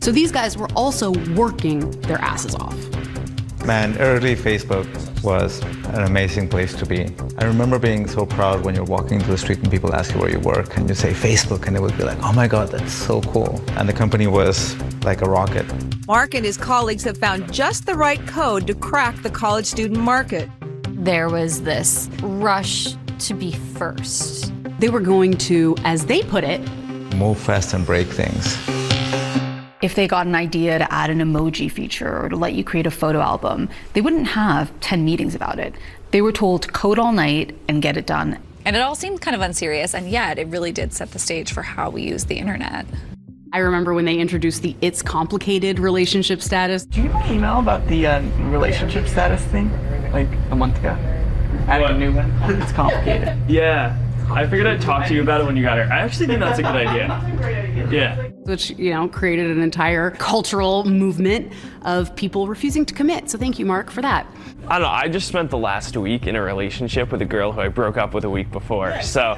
So these guys were also working their asses off. Man, early Facebook was an amazing place to be. I remember being so proud when you're walking through the street and people ask you where you work and you say Facebook and it would be like, oh my God, that's so cool. And the company was like a rocket. Mark and his colleagues have found just the right code to crack the college student market. There was this rush to be first. They were going to, as they put it, move fast and break things. If they got an idea to add an emoji feature or to let you create a photo album, they wouldn't have 10 meetings about it. They were told to code all night and get it done. And it all seemed kind of unserious, and yet it really did set the stage for how we use the internet. I remember when they introduced the It's Complicated relationship status. Did you get an email about the relationship status thing, like a month ago? Adding a new one. It's complicated. Yeah, I figured I'd talk to you about it when you got here. I actually think that's a good idea. Yeah. Which, created an entire cultural movement of people refusing to commit. So thank you, Mark, for that. I don't know, I just spent the last week in a relationship with a girl who I broke up with a week before, so.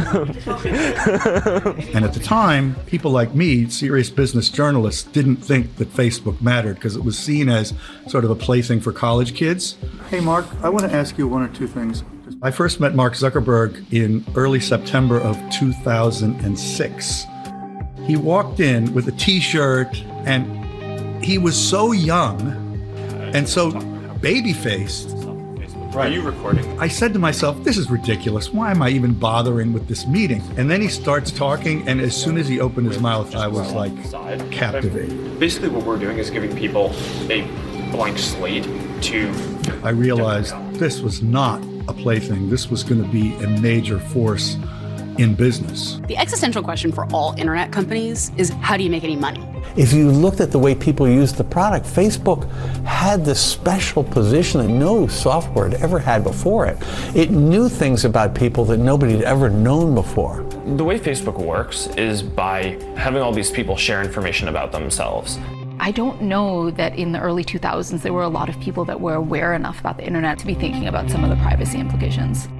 And at the time, people like me, serious business journalists, didn't think that Facebook mattered because it was seen as sort of a plaything for college kids. Hey, Mark, I want to ask you one or two things. I first met Mark Zuckerberg in early September of 2006. He walked in with a t-shirt and he was so young and so baby-faced. Are you recording? I said to myself, this is ridiculous. Why am I even bothering with this meeting? And then he starts talking, and as soon as he opened his mouth, I was like captivated. Basically what we're doing is giving people a blank slate to... I realized this was not a plaything. This was going to be a major force in business. The existential question for all internet companies is, how do you make any money? If you looked at the way people used the product, Facebook had this special position that no software had ever had before it. It knew things about people that nobody had ever known before. The way Facebook works is by having all these people share information about themselves. I don't know that in the early 2000s there were a lot of people that were aware enough about the internet to be thinking about some of the privacy implications.